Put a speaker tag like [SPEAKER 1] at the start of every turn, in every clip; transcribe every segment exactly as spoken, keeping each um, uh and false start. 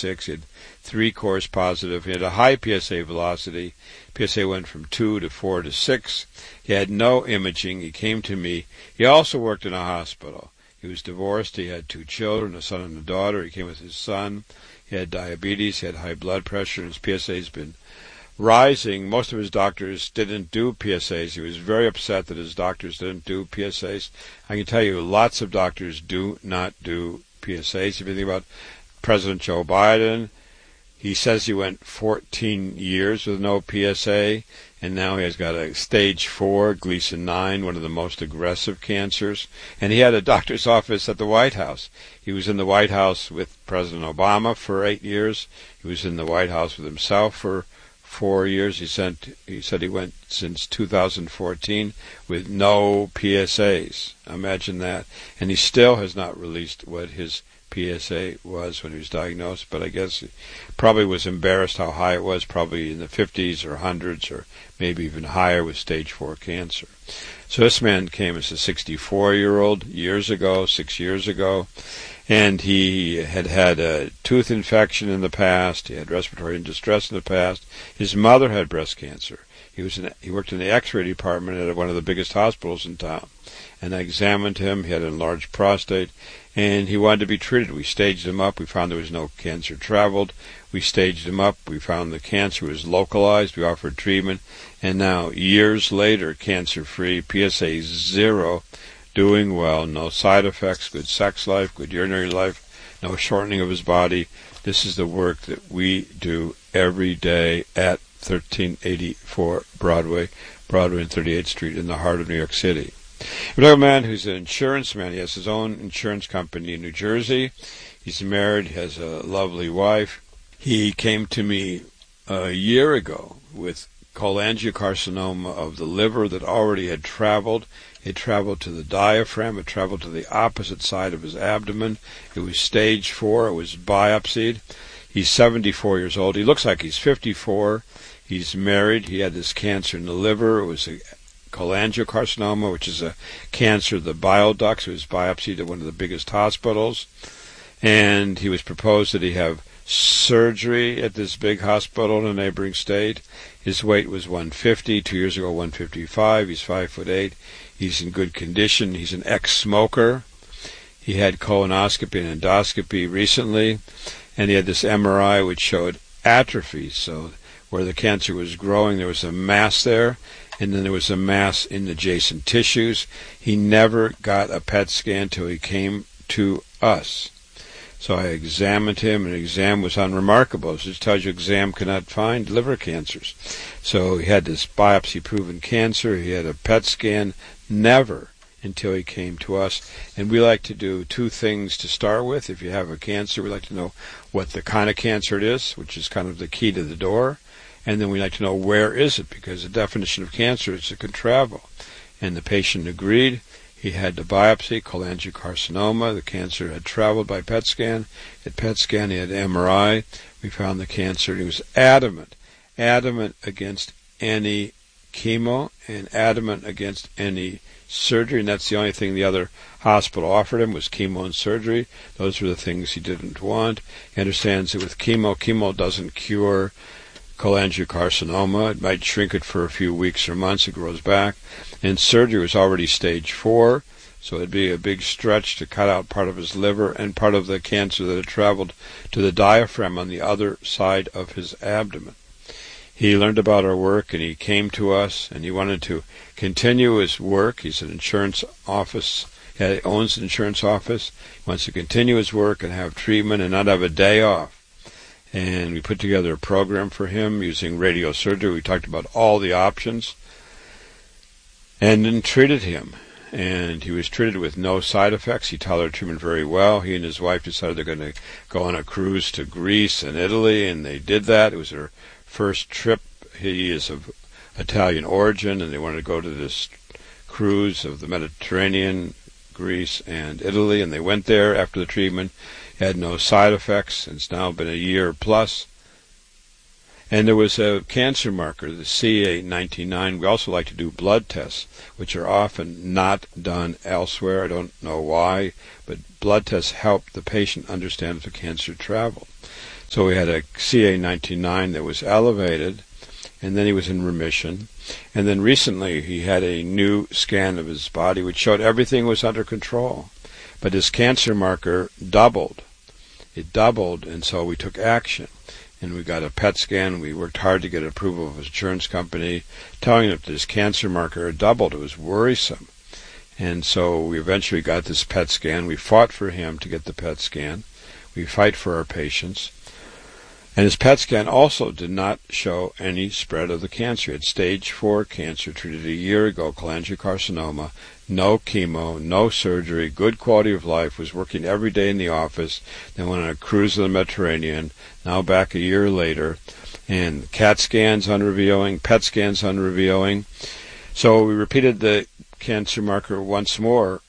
[SPEAKER 1] six. He had three cores positive. He had a high P S A velocity. P S A went from two to four to six. He had no imaging. He came to me. He also worked in a hospital. He was divorced. He had two children, a son and a daughter. He came with his son. He had diabetes. He had high blood pressure. And his P S A has been rising. Most of his doctors didn't do P S As. He was very upset that his doctors didn't do P S As. I can tell you lots of doctors do not do P S As. If you think about President Joe Biden, he says he went fourteen years with no P S A, and now he has got a stage four, Gleason nine, one of the most aggressive cancers. And he had a doctor's office at the White House. He was in the White House with President Obama for eight years. He was in the White House with himself for four years. He sent. He said he went since two thousand fourteen with no P S As. Imagine that. And he still has not released what his P S A was when he was diagnosed, but I guess he probably was embarrassed how high it was, probably in the fifties or hundreds or maybe even higher with stage four cancer. So this man came as a sixty-four-year-old years ago, six years ago, and he had had a tooth infection in the past. He had respiratory distress in the past. His mother had breast cancer. He was in, he worked in the X-ray department at one of the biggest hospitals in town. And I examined him. He had an enlarged prostate, and he wanted to be treated. We staged him up. We found there was no cancer traveled. We staged him up. We found the cancer was localized. We offered treatment. And now, years later, cancer-free, P S A zero, doing well, no side effects, good sex life, good urinary life, no shortening of his body. This is the work that we do every day at thirteen eighty-four Broadway, Broadway and thirty-eighth Street in the heart of New York City. We have a man who's an insurance man. He has his own insurance company in New Jersey. He's married, he has a lovely wife. He came to me a year ago with cholangiocarcinoma of the liver that already had traveled. It traveled to the diaphragm. It traveled to the opposite side of his abdomen. It was stage four. It was biopsied. He's seventy-four years old. He looks like he's fifty-four. He's married. He had this cancer in the liver. It was a cholangiocarcinoma, which is a cancer of the bile ducts. It was biopsied at one of the biggest hospitals. And he was proposed that he have surgery at this big hospital in a neighboring state. His weight was one fifty. Two years ago, one fifty-five. He's five foot eight. He's in good condition. He's an ex-smoker. He had colonoscopy and endoscopy recently. And he had this M R I which showed atrophy. So where the cancer was growing, there was a mass there. And then there was a mass in adjacent tissues. He never got a P E T scan till he came to us. So I examined him, and the exam was unremarkable. It just tells you exam cannot find liver cancers. So he had this biopsy-proven cancer. He had a P E T scan, never until he came to us. And we like to do two things to start with. If you have a cancer, we like to know what the kind of cancer it is, which is kind of the key to the door. And then we like to know where is it, because the definition of cancer is it can travel. And the patient agreed. He had the biopsy, cholangiocarcinoma. The cancer had traveled by P E T scan. At P E T scan, he had M R I. We found the cancer. He was adamant, adamant against any chemo and adamant against any surgery. And that's the only thing the other hospital offered him was chemo and surgery. Those were the things he didn't want. He understands that with chemo, chemo doesn't cure cholangiocarcinoma. It might shrink it for a few weeks or months. It grows back. And surgery was already stage four, so it'd be a big stretch to cut out part of his liver and part of the cancer that had traveled to the diaphragm on the other side of his abdomen. He learned about our work, and he came to us, and he wanted to continue his work. He's an insurance office. He owns an insurance office. He wants to continue his work and have treatment and not have a day off. And we put together a program for him using radiosurgery. We talked about all the options and then treated him. And he was treated with no side effects. He tolerated treatment very well. He and his wife decided they're going to go on a cruise to Greece and Italy, and they did that. It was their first trip. He is of Italian origin, and they wanted to go to this cruise of the Mediterranean, Greece and Italy, and they went there after the treatment. Had no side effects. It's now been a year plus. And there was a cancer marker, the C A ninety-nine. We also like to do blood tests, which are often not done elsewhere. I don't know why, but blood tests help the patient understand if the cancer traveled. So we had a C A ninety-nine that was elevated, and then he was in remission. And then recently he had a new scan of his body which showed everything was under control. But his cancer marker doubled. It doubled, and so we took action. And we got a P E T scan. We worked hard to get approval of his insurance company, telling them that his cancer marker had doubled. It was worrisome. And so we eventually got this P E T scan. We fought for him to get the P E T scan. We fight for our patients. And his P E T scan also did not show any spread of the cancer. He had stage four cancer, treated a year ago, cholangiocarcinoma, no chemo, no surgery, good quality of life, was working every day in the office, then went on a cruise in the Mediterranean, now back a year later, and CAT scans unrevealing, P E T scans unrevealing. So we repeated the cancer marker once more,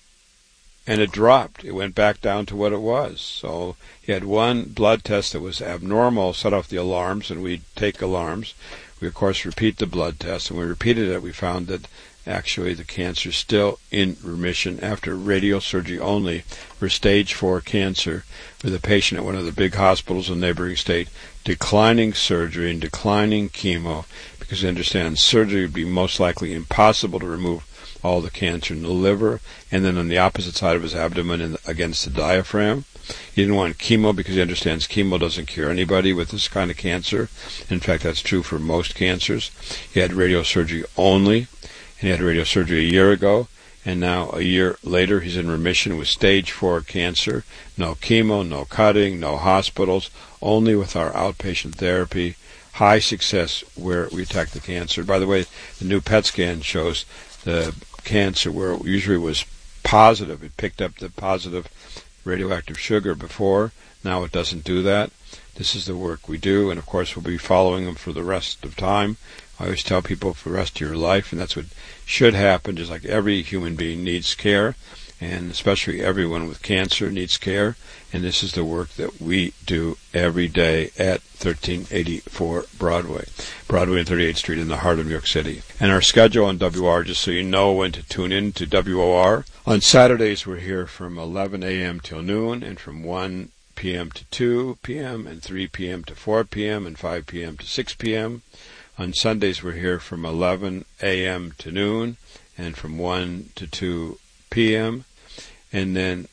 [SPEAKER 1] and it dropped. It went back down to what it was. So he had one blood test that was abnormal, set off the alarms, and we take alarms. We, of course, repeat the blood test, and we repeated it. We found that actually the cancer is still in remission after radiosurgery only for stage four cancer, with a patient at one of the big hospitals in the neighboring state declining surgery and declining chemo, because they understand surgery would be most likely impossible to remove all the cancer in the liver, and then on the opposite side of his abdomen and against the diaphragm. He didn't want chemo because he understands chemo doesn't cure anybody with this kind of cancer. In fact, that's true for most cancers. He had radiosurgery only, and he had radiosurgery a year ago, and now a year later he's in remission with stage four cancer. No chemo, no cutting, no hospitals, only with our outpatient therapy. High success where we attack the cancer. By the way, the new P E T scan shows the cancer where it usually was positive. It picked up the positive radioactive sugar before. Now it doesn't do that. This is the work we do, and of course we'll be following them for the rest of time. I always tell people for the rest of your life, and that's what should happen, just like every human being needs care, and especially everyone with cancer needs care, and this is the work that we do every day at thirteen eighty-four Broadway, Broadway and thirty-eighth Street in the heart of New York City. And our schedule on W O R, just so you know when to tune in to W O R, on Saturdays we're here from eleven a.m. till noon, and from one p.m. to two p.m., and three p.m. to four p.m., and five p.m. to six p.m. On Sundays we're here from eleven a.m. to noon, and from one to two p.m., and then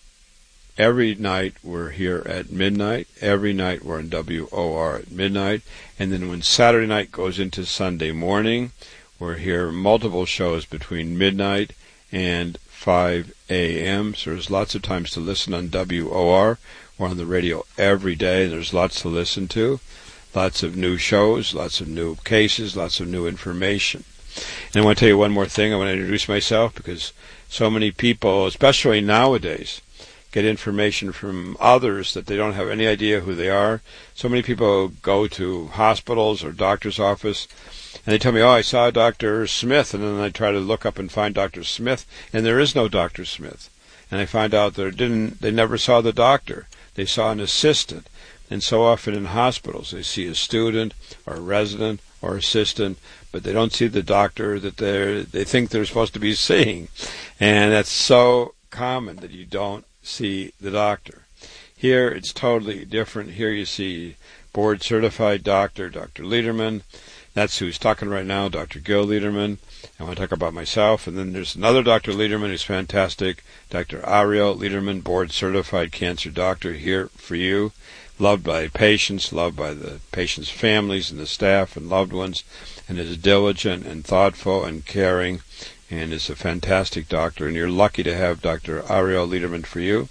[SPEAKER 1] every night we're here at midnight. Every night we're on W O R at midnight. And then when Saturday night goes into Sunday morning, we're here multiple shows between midnight and five a.m. So there's lots of times to listen on W O R. We're on the radio every day, and there's lots to listen to. Lots of new shows, lots of new cases, lots of new information. And I want to tell you one more thing. I want to introduce myself, because so many people, especially nowadays, get information from others that they don't have any idea who they are. So many people go to hospitals or doctor's office, and they tell me, oh, I saw Doctor Smith, and then I try to look up and find Doctor Smith, and there is no Doctor Smith. And I find out that didn't, they never saw the doctor. They saw an assistant. And so often in hospitals, they see a student or a resident or assistant, but they don't see the doctor that they they think they're supposed to be seeing. And that's so common that you don't see the doctor. Here it's totally different. Here you see board certified doctor, Doctor Lederman. That's who's talking right now, Doctor Gil Lederman. I want to talk about myself. And then there's another Doctor Lederman who's fantastic, Doctor Ariel Lederman, board certified cancer doctor, here for you. Loved by patients, loved by the patients' families and the staff and loved ones, and is diligent and thoughtful and caring, and is a fantastic doctor, and you're lucky to have Doctor Ariel Lederman for you.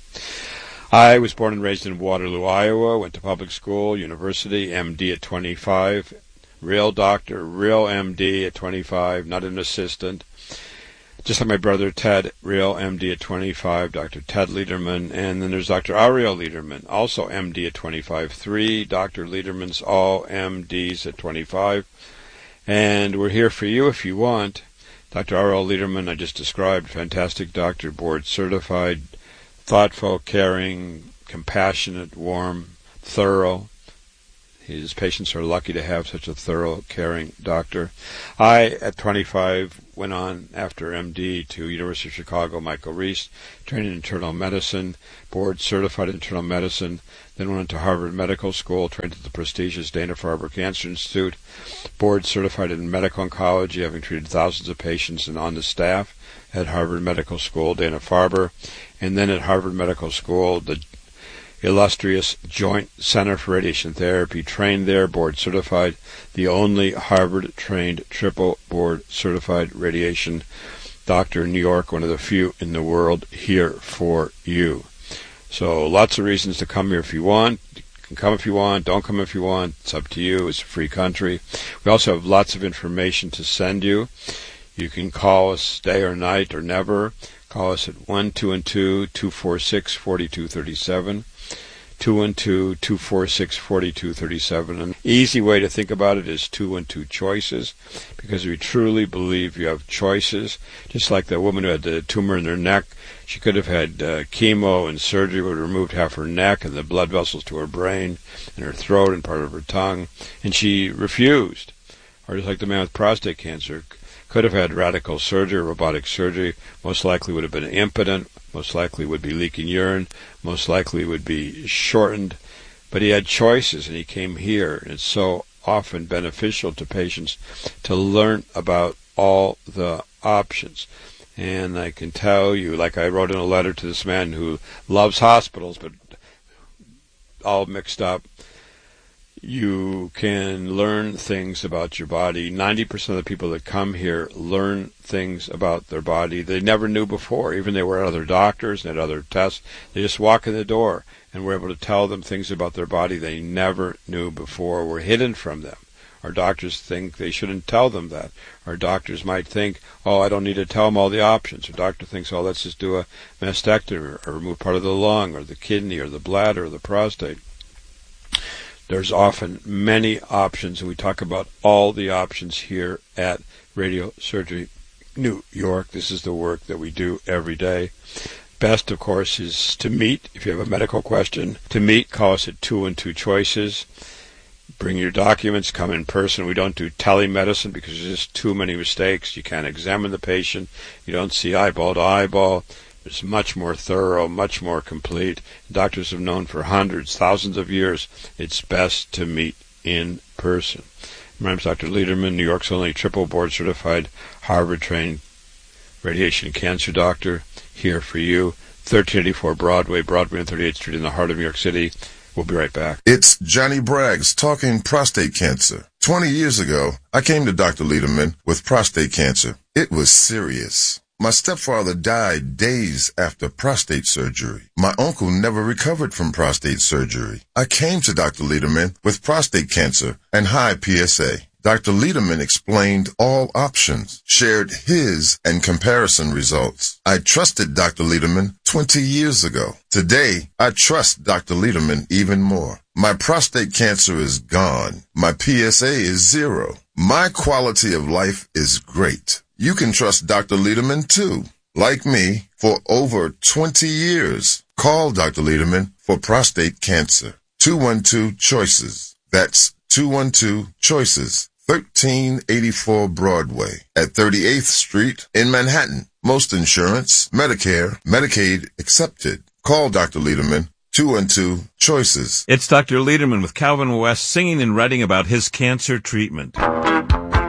[SPEAKER 1] I was born and raised in Waterloo, Iowa, went to public school, university, M D at twenty-five, real doctor, real M D at twenty-five, not an assistant. Just like my brother Ted, real M D at twenty-five, Doctor Ted Lederman, and then there's Doctor Ariel Lederman, also M D at twenty-five, three Doctor Ledermans, all M Ds at twenty-five, and we're here for you if you want. Doctor Ariel Lederman, I just described, fantastic doctor, board certified, thoughtful, caring, compassionate, warm, thorough. His patients are lucky to have such a thorough, caring doctor. I, at twenty-five, went on after M D to University of Chicago, Michael Reese, trained in internal medicine, board-certified in internal medicine, then went on to Harvard Medical School, trained at the prestigious Dana-Farber Cancer Institute, board-certified in medical oncology, having treated thousands of patients and on the staff at Harvard Medical School, Dana-Farber, and then at Harvard Medical School, the illustrious Joint Center for Radiation Therapy, trained there, board-certified, the only Harvard-trained triple board-certified radiation doctor in New York, one of the few in the world, here for you. So lots of reasons to come here if you want. You can come if you want, don't come if you want. It's up to you. It's a free country. We also have lots of information to send you. You can call us day or night or never. Call us at one two one two, two four six, four two three seven. two one two, two four six, four two three seven. An easy way to think about it is two one two choices, because we truly believe you have choices. Just like the woman who had the tumor in her neck, she could have had uh, chemo and surgery, would have removed half her neck and the blood vessels to her brain and her throat and part of her tongue, and she refused. Or just like the man with prostate cancer, could have had radical surgery, robotic surgery, most likely would have been impotent, most likely would be leaking urine, most likely would be shortened, but he had choices and he came here. And it's so often beneficial to patients to learn about all the options. And I can tell you, like I wrote in a letter to this man who loves hospitals, but all mixed up, you can learn things about your body. ninety percent of the people that come here learn things about their body they never knew before. Even they were at other doctors and had other tests. They just walk in the door and we're able to tell them things about their body they never knew before, were hidden from them. Our doctors think they shouldn't tell them that. Our doctors might think, oh, I don't need to tell them all the options. Our doctor thinks, oh, let's just do a mastectomy or remove part of the lung or the kidney or the bladder or the prostate. There's often many options, and we talk about all the options here at Radio Surgery New York. This is the work that we do every day. Best, of course, is to meet. If you have a medical question, to meet, call us at two one two choices. Bring your documents, come in person. We don't do telemedicine because there's just too many mistakes. You can't examine the patient. You don't see eyeball to eyeball. It's much more thorough, much more complete. Doctors have known for hundreds, thousands of years, it's best to meet in person. My name is Doctor Lederman, New York's only triple board certified, Harvard-trained radiation cancer doctor, here for you. thirteen eighty-four Broadway, Broadway and thirty-eighth Street in the heart of New York City. We'll be right back.
[SPEAKER 2] It's Johnny Braggs talking prostate cancer. Twenty years ago, I came to Doctor Lederman with prostate cancer. It was serious. My stepfather died days after prostate surgery. My uncle never recovered from prostate surgery. I came to Doctor Lederman with prostate cancer and high P S A. Doctor Lederman explained all options, shared his and comparison results. I trusted Doctor Lederman twenty years ago. Today, I trust Doctor Lederman even more. My prostate cancer is gone. My P S A is zero. My quality of life is great. You can trust Doctor Lederman too. Like me, for over twenty years. Call Doctor Lederman for prostate cancer. two one two choices. That's two one two choices. thirteen eighty-four Broadway at thirty-eighth Street in Manhattan. Most insurance, Medicare, Medicaid accepted. Call Doctor Lederman. two one two choices.
[SPEAKER 3] It's Doctor Lederman with Calvin West singing and writing about his cancer treatment.